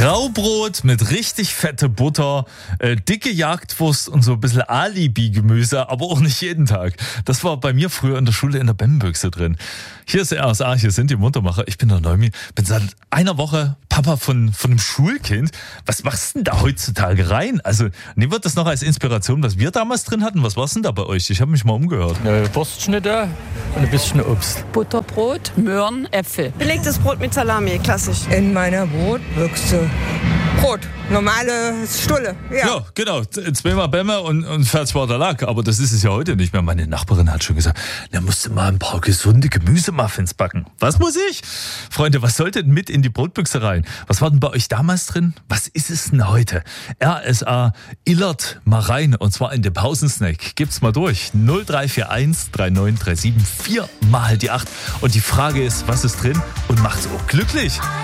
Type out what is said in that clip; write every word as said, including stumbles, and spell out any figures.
Graubrot mit richtig fette Butter, äh, dicke Jagdwurst und so ein bisschen Alibi-Gemüse, aber auch nicht jeden Tag. Das war bei mir früher in der Schule in der Bämmbüchse drin. Hier ist der R S A, hier sind die Muntermacher. Ich bin der Neumi, bin seit einer Woche Papa von, von einem Schulkind. Was machst du denn da heutzutage rein? Also, nehmen wir das noch als Inspiration, was wir damals drin hatten. Was war's denn da bei euch? Ich habe mich mal umgehört. Äh, Wurstschnitte und ein bisschen Obst. Butterbrot, Möhren, Äpfel. Belegtes Brot mit Salami, klassisch. In meiner Brotbüchse Brot, normale Stulle. Ja, Ja, genau. Zweimal Bämme und, und fertig war der Lack. Aber das ist es ja heute nicht mehr. Meine Nachbarin hat schon gesagt, da musst du mal ein paar gesunde Gemüsemuffins backen. Was muss ich? Freunde, was sollte denn mit in die Brotbüchse rein? Was war denn bei euch damals drin? Was ist es denn heute? R S A Illert mal rein. Und zwar in den Pausensnack. Gibt's mal durch. null drei vier eins drei neun drei sieben vier mal die acht. Und die Frage ist, was ist drin? Und macht's auch glücklich?